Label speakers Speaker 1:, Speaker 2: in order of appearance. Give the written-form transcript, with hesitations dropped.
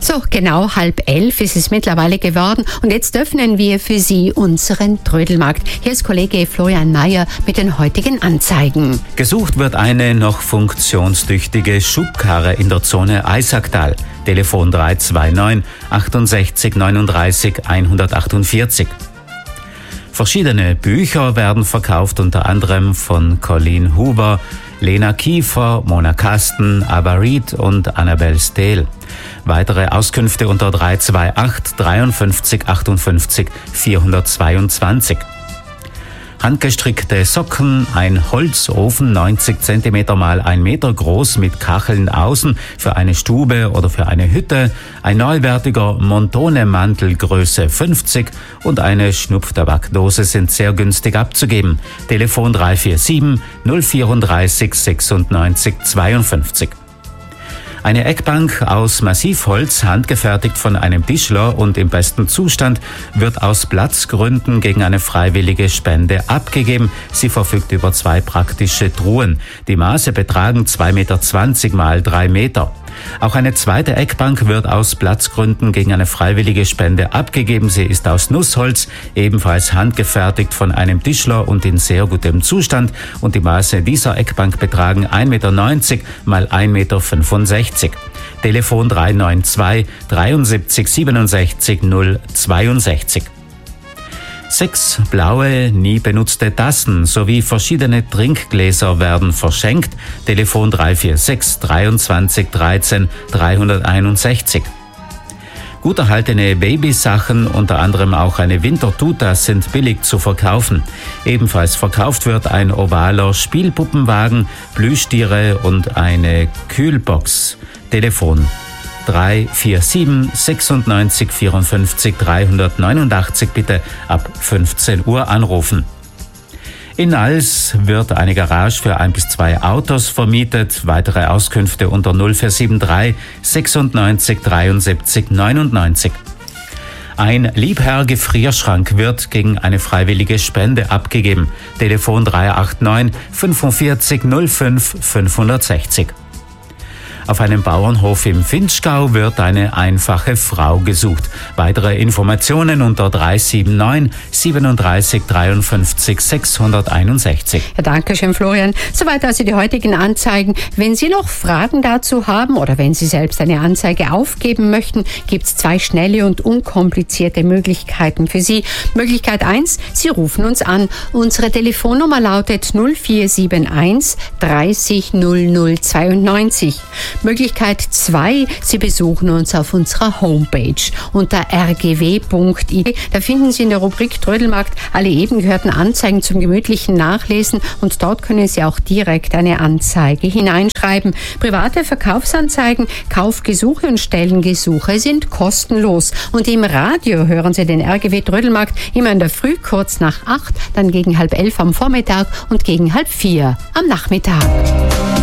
Speaker 1: So, genau 10:30 ist es mittlerweile geworden und jetzt öffnen wir für Sie unseren Trödelmarkt. Hier ist Kollege Florian Mayer mit den heutigen Anzeigen.
Speaker 2: Gesucht wird eine noch funktionstüchtige Schubkarre in der Zone Eisacktal. Telefon 329 68 39 148. Verschiedene Bücher werden verkauft, unter anderem von Colleen Hoover, Lena Kiefer, Mona Kasten, Ava Reed und Annabel Steele. Weitere Auskünfte unter 328 53 58 422. Handgestrickte Socken, ein Holzofen 90 cm mal 1 Meter groß mit Kacheln außen für eine Stube oder für eine Hütte, ein neuwertiger Montone-Mantel Größe 50 und eine Schnupftabakdose sind sehr günstig abzugeben. Telefon 347 034 96 52. Eine Eckbank aus Massivholz, handgefertigt von einem Tischler und im besten Zustand, wird aus Platzgründen gegen eine freiwillige Spende abgegeben. Sie verfügt über 2 praktische Truhen. Die Maße betragen 2,20 Meter mal 3 Meter. Auch eine zweite Eckbank wird aus Platzgründen gegen eine freiwillige Spende abgegeben. Sie ist aus Nussholz, ebenfalls handgefertigt von einem Tischler und in sehr gutem Zustand. Und die Maße dieser Eckbank betragen 1,90 Meter mal 1,65 Meter. Telefon 392 73 67 062. 6 blaue, nie benutzte Tassen sowie verschiedene Trinkgläser werden verschenkt. Telefon 346 23 13 361. Gut erhaltene Babysachen, unter anderem auch eine Wintertuta, sind billig zu verkaufen. Ebenfalls verkauft wird ein ovaler Spielpuppenwagen, Plüschtiere und eine Kühlbox. Telefon 347 96 54 389, bitte ab 15 Uhr anrufen. In Als wird eine Garage für 1 bis 2 Autos vermietet. Weitere Auskünfte unter 0473 96 73 99. Ein Liebherr-Gefrierschrank wird gegen eine freiwillige Spende abgegeben. Telefon 389 45 05 560. Auf einem Bauernhof im Vinschgau wird eine einfache Frau gesucht. Weitere Informationen unter 379 37 53 661.
Speaker 1: Ja, danke schön, Florian. Soweit also die heutigen Anzeigen. Wenn Sie noch Fragen dazu haben oder wenn Sie selbst eine Anzeige aufgeben möchten, gibt es 2 schnelle und unkomplizierte Möglichkeiten für Sie. Möglichkeit 1, Sie rufen uns an. Unsere Telefonnummer lautet 0471 30 00 92. Möglichkeit 2, Sie besuchen uns auf unserer Homepage unter rgw.it. Da finden Sie in der Rubrik Trödelmarkt alle eben gehörten Anzeigen zum gemütlichen Nachlesen und dort können Sie auch direkt eine Anzeige hineinschreiben. Private Verkaufsanzeigen, Kaufgesuche und Stellengesuche sind kostenlos. Und im Radio hören Sie den RGW Trödelmarkt immer in der Früh kurz nach 8, dann gegen 10:30 am Vormittag und gegen 3:30 am Nachmittag.